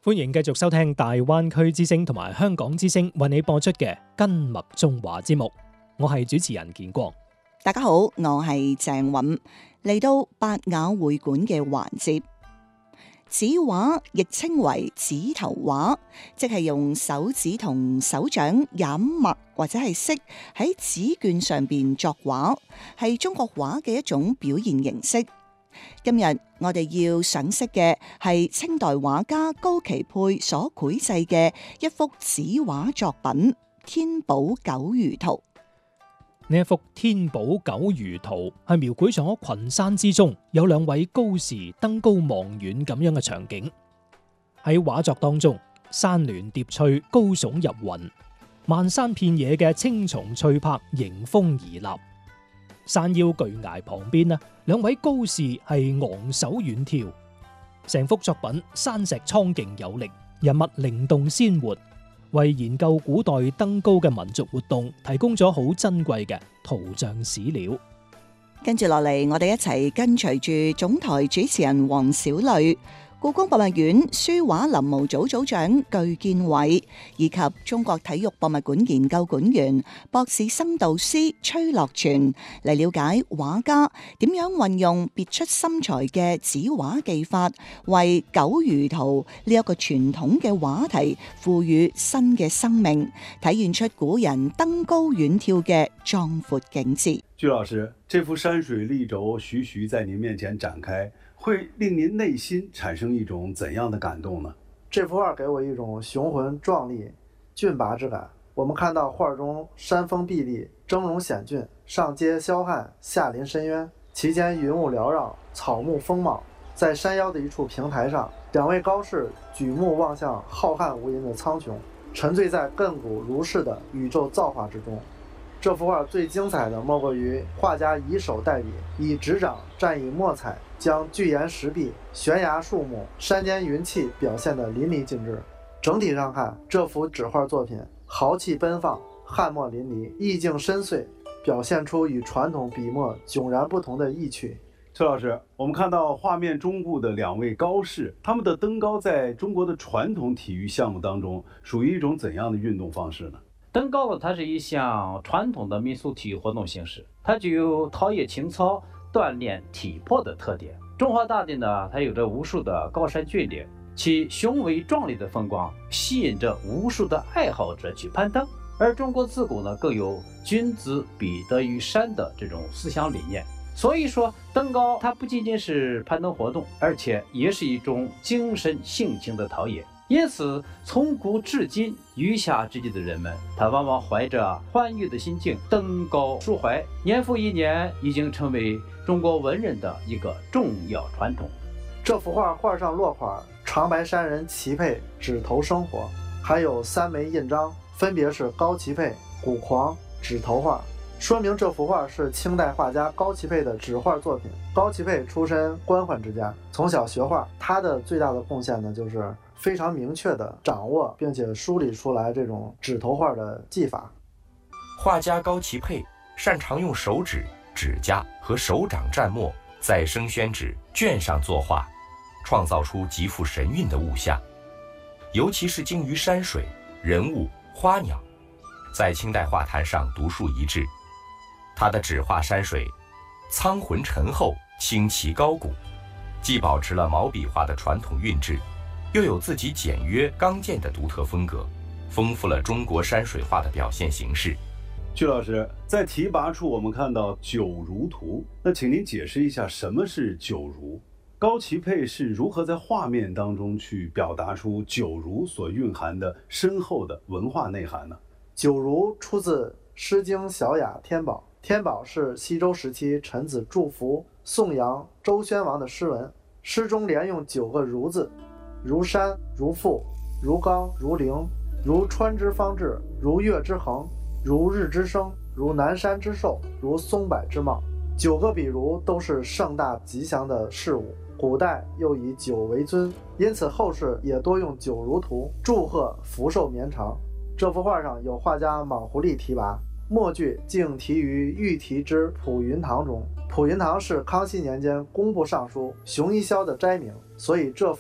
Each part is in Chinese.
歡迎繼續收聽大灣區之聲同埋香港之聲為你播出嘅跟脈中華節目，我係主持人建光。 大家好，我係鄭韻，嚟到百雅會館嘅環節。指畫亦稱為指頭畫，即係用手指同手掌染墨或者係色喺紙卷上邊作畫，係中國畫嘅一種表現形式。今日我哋要賞識嘅係清代畫家高奇佩所繪製嘅一幅指畫作品《天寶九魚圖》。 呢一幅《天寶九魚圖》係描繪咗群山之中有兩位高士登高望遠咁樣嘅場景。喺畫作當中，山巒疊翠，高聳入雲，漫山遍野嘅青松翠柏迎風而立。山腰巨崖旁邊，兩位高士係昂首遠眺。成幅作品山石蒼勁有力，人物靈動鮮活，為研究古代登高嘅民族活動提供咗好珍貴嘅圖像史料。 跟住落嚟，我哋一齊跟隨住總台主持人黃小蕾、故宮博物院書畫臨摹組組長具建偉以及中國體育博物館研究館員博士生導師崔樂全嚟了解畫家點樣運用別出心裁嘅指畫技法，為九魚圖呢一個傳統嘅畫題賦予新嘅生命，體現出古人登高遠眺嘅壯闊景致。 具老師，這幅山水麗軸徐徐在您面前展開，會令您內心產生一種怎樣的感動呢？ 這幅畫給我一種雄渾壯麗、峻拔之感。我們看到畫中山峰壁立，峥嵘險峻，上接霄漢，下臨深淵，其間雲霧繚繞，草木豐茂。在山腰的一處平台上，兩位高士舉目望向浩瀚無垠的蒼穹，沉醉在亘古如是的宇宙造化之中。這幅畫最精彩的莫過於畫家以手代筆，以指掌蘸以墨彩，將巨岩石壁、懸崖樹木、山間雲氣表現得淋漓盡致。整體上看，這幅紙畫作品豪氣奔放，漢墨淋漓，意境深邃，表現出與傳統筆墨迥然不同的意趣。 崔老師，我們看到畫面中部的兩位高士，他們的登高在中國的傳統體育項目當中，屬於一種怎樣的運動方式呢？ 登高它是一項傳統的民俗體育活動形式，它具有陶冶情操、鍛鍊體魄的特點。中華大地呢，它有着無數的高山峻嶺，其雄偉壯麗的風光吸引着無數的愛好者去攀登。而中國自古呢，更有君子比得於山的這種思想理念。所以說，登高它不僅僅是攀登活動，而且也是一種精神性情的陶冶。因此，從古至今，餘下之際的人們，他往往懷着歡愉的心境登高抒懷，年復一年，已經成為中國文人的一個重要傳統。 這幅畫上落款“長白山人齊佩指頭生活”，還有3枚印章，分別是高奇佩、古狂、指頭畫，說明這幅畫是清代畫家高奇佩的紙畫作品。高奇佩出身官宦之家，從小學畫，他的最大的貢獻呢，就是非常明確地掌握並且梳理出來這種指頭畫的技法。 畫家高奇佩擅長用手指、指甲和手掌蘸墨，在生宣紙卷上作畫，創造出極富神韻的物象。尤其是精於山水、人物、花鳥，在清代畫壇上獨樹一幟。他的紙畫山水蒼渾沉厚、清奇高古，既保持了毛筆畫的傳統韻致，又有自己簡約剛健的獨特風格，豐富了中國山水畫的表現形式。 具老師，在題跋處我們看到九如圖，那請您解釋一下什麼是九如？高奇佩是如何在畫面當中去表達出九如所蘊含的深厚的文化內涵呢？ 九如出自《詩經·小雅·天寶》，天寶是西周時期臣子祝福頌揚周宣王的詩文，詩中連用9個如字，如山如覆如岡如陵，如川之方至，如月之衡，如日之升，如南山之壽，如松柏之茂。9個比如都是盛大吉祥的事物，古代又以9為尊，因此後世也多用九如圖祝賀福壽綿長。這幅畫上有畫家莽胡利題跋，末句竟題於御題之普雲堂中。普雲堂是康熙年間工部尚書熊一霄的齋名，所以這幅畫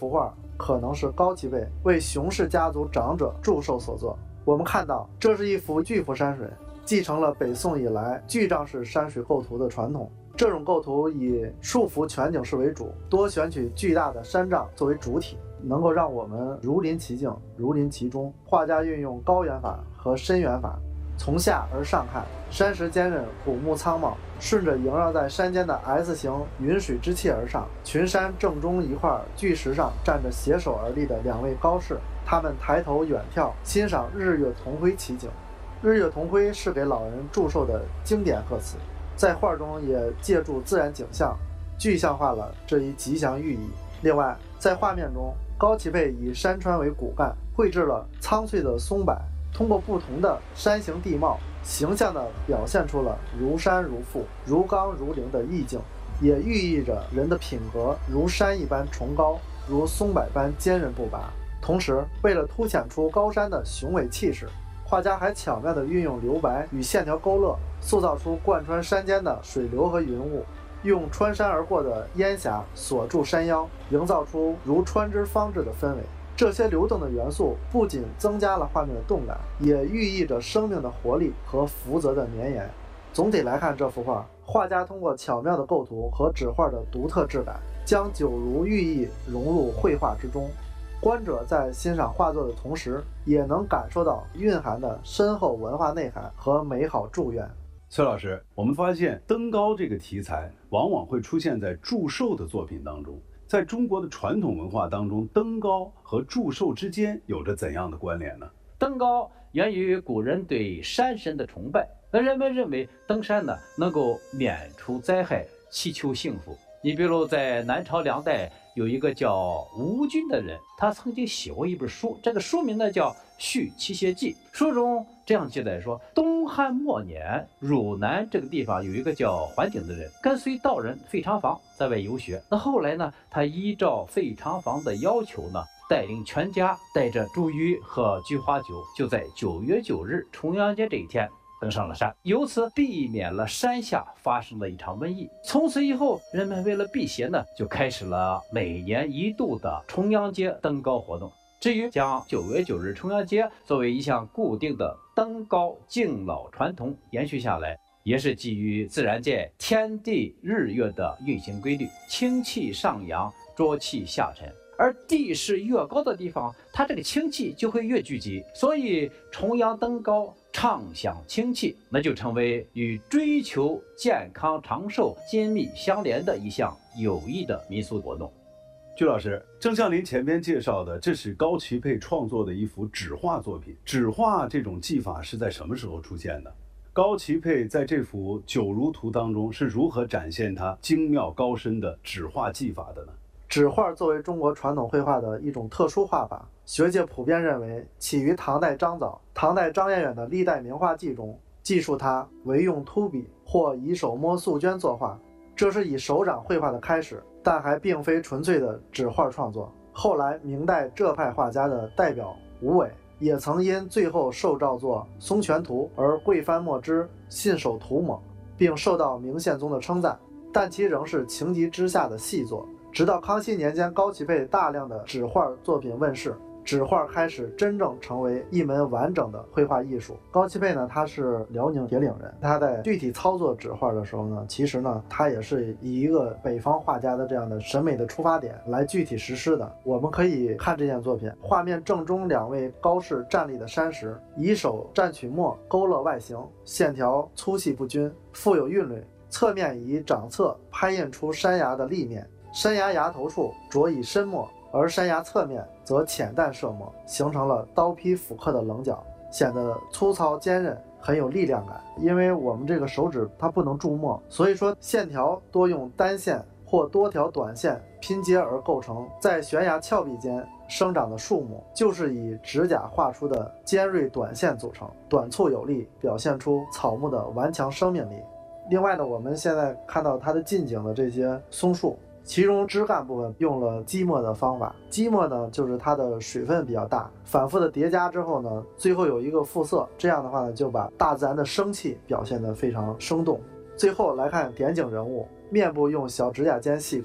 可能是高齐沛为熊氏家族长者祝寿所作。我们看到，这是一幅巨幅山水，继承了北宋以来巨丈式山水构图的传统。这种构图以束缚全景式为主，多选取巨大的山丈作为主体，能够让我们如临其境，如临其中。画家运用高远法和深远法，从下而上看，山石坚韧，古木苍茂，顺着萦绕在山间的 S 型云水之气而上。群山正中一块巨石上站着携手而立的2位高士，他们抬头远眺，欣赏日月同辉奇景。日月同辉是给老人祝寿的经典贺词，在画中也借助自然景象，具象化了这一吉祥寓意。另外，在画面中，高齐沛以山川为骨干，绘制了苍翠的松柏，通过不同的山形地貌，形象地表现出了如山如覆、如刚如陵的意境，也寓意着人的品格如山一般崇高，如松柏般坚韧不拔。同时，为了凸显出高山的雄伟气势，画家还巧妙地运用留白与线条勾勒，塑造出贯穿山间的水流和云雾，用穿山而过的烟霞锁住山腰，营造出如穿之方至的氛围。这些流动的元素不仅增加了画面的动感，也寓意着生命的活力和福泽的绵延。总体来看，这幅画，画家通过巧妙的构图和纸画的独特质感，将九如寓意融入绘画之中。观者在欣赏画作的同时，也能感受到蕴含的深厚文化内涵和美好祝愿。 崔老师，我们发现登高这个题材往往会出现在祝寿的作品当中。在中国的传统文化当中，登高和祝寿之间有着怎样的关联呢？ 登高源于古人对山神的崇拜，那人们认为登山呢能够免除灾害，祈求幸福。你比如在南朝梁代有一个叫吴军的人，他曾经写过一本书，这个书名呢叫《续七邪记》。书中这样记载说，东汉末年，汝南这个地方有一个叫桓景的人，跟随道人费长房在外游学。那后来呢，他依照费长房的要求呢，带领全家带着茱萸和菊花酒，就在9月9日重阳节这一天登上了山，由此避免了山下发生的一场瘟疫。从此以后，人们为了辟邪呢，就开始了每年1度的重阳节登高活动。至于将9月9日重阳节作为一项固定的登高敬老传统延续下来，也是基于自然界天地日月的运行规律，清气上扬，浊气下沉。而地势越高的地方，它这个清气就会越聚集，所以重阳登高畅享清气，那就成为与追求健康长寿紧密相连的一项有益的民俗活动。 鞠老师，正像您前边介绍的，这是高齐沛创作的一幅纸画作品。纸画这种技法是在什么时候出现的？高齐沛在这幅九如图当中是如何展现他精妙高深的纸画技法的呢？ 纸画作为中国传统绘画的一种特殊画法，学界普遍认为起于唐代张藻。唐代张彦远的《历代名画记》中记述他唯用秃笔或以手摸素绢作画，这是以手掌绘画的开始，但还并非纯粹的纸画创作。后来明代浙派画家的代表吴伟也曾因最后受诏作《松泉图》而贵翻墨汁，信手涂抹，并受到明宪宗的称赞，但其仍是情急之下的细作。直到康熙年间，高齐沛大量的纸画作品问世，纸画开始真正成为一门完整的绘画艺术。高齐沛呢，他是辽宁铁岭人，他在具体操作纸画的时候呢，其实呢，他也是以一个北方画家的这样的审美的出发点来具体实施的。我们可以看这件作品，画面正中2位高士站立的山石，以手蘸取墨勾勒外形，线条粗细不均，富有韵律。侧面以掌侧拍印出山崖的立面，山崖崖头处着以深墨，而山崖侧面则浅淡射墨，形成了刀劈斧刻的棱角，显得粗糙坚韧，很有力量感。因为我们这个手指它不能注墨，所以说线条多用单线或多条短线拼接而构成，在悬崖峭壁间生长的树木，就是以指甲画出的尖锐短线组成，短促有力，表现出草木的顽强生命力。另外呢，我们现在看到它的近景的这些松树，其中枝干部分用了积墨的方法。积墨呢，就是它的水分比较大，反复的叠加之后呢，最后有一个复色，这样的话呢，就把大自然的生气表现得非常生动。最后来看点景人物，面部用小指甲尖细勾，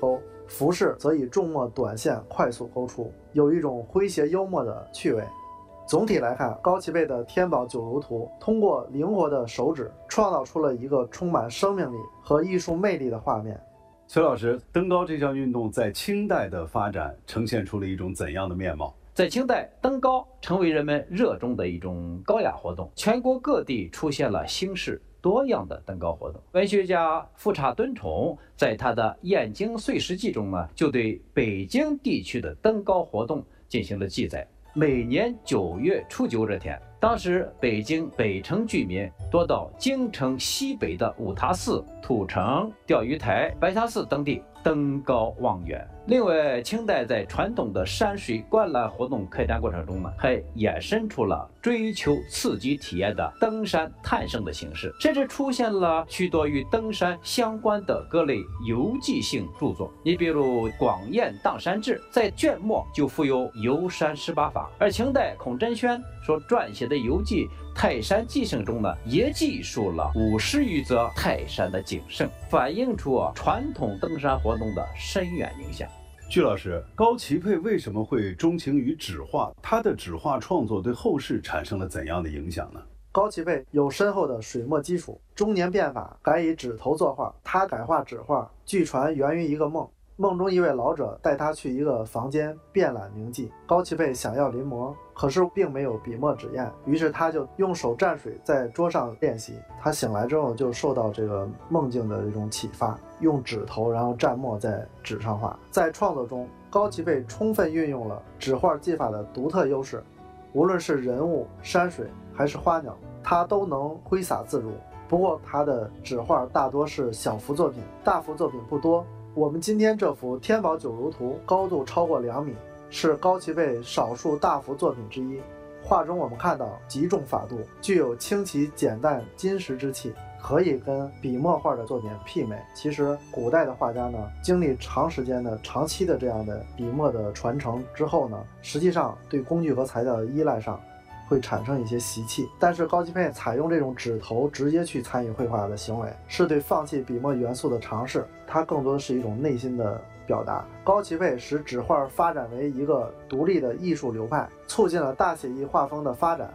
浮世则以重墨短线快速勾出，有一种诙谐幽默的趣味。总体来看，高齐佩的天宝九如图通过灵活的手指创造出了一个充满生命力和艺术魅力的画面。 崔老师，登高这项运动在清代的发展呈现出了一种怎样的面貌？ 在清代，登高成为人们热衷的一种高雅活动，全国各地出现了形式多样的登高活动。文学家富察敦崇在他的《燕京岁时记》中呢，就对北京地区的登高活动进行了记载。每年9月初9这天，当时北京北城居民多到京城西北的五塔寺、土城、钓鱼台、白塔寺等地登高望远。另外，清代在传统的山水观览活动开展过程中呢，还衍生出了追求刺激体验的登山探胜的形式，甚至出现了许多与登山相关的各类游记性著作。你比如《广彦荡山志》在卷末就附有游山18法，而清代孔真轩所撰写的游记《泰山记胜》中呢，也记述了50余则泰山的景胜，反映出传统登山活动的深远影响。 具老师，高齐佩为什么会钟情于纸画？他的纸画创作对后世产生了怎样的影响呢？ 高齐佩有深厚的水墨基础，中年变法，改以纸头作画。他改画纸画，据传源于一个梦。梦中一位老者带他去一个房间遍览名迹，高齐佩想要临摹，可是并没有笔墨纸砚，于是他就用手蘸水在桌上练习。他醒来之后就受到这个梦境的一种启发，用指头然后蘸墨在纸上画。在创作中，高齐佩充分运用了纸画技法的独特优势，无论是人物、山水还是花鸟，他都能挥洒自如。不过他的纸画大多是小幅作品，大幅作品不多。我们今天这幅天宝九如图高度超过2米，是高齐佩少数大幅作品之一。画中我们看到极重法度，具有清奇简淡金石之气，可以跟笔墨画的作品媲美。其实古代的画家呢，经历长时间的长期的这样的笔墨的传承之后呢，实际上对工具和材料的依赖上会产生一些习气，但是高齐佩采用这种指头直接去参与绘画的行为，是对放弃笔墨元素的尝试，它更多的是一种内心的表达。高齐佩使纸画发展为一个独立的艺术流派，促进了大写意画风的发展。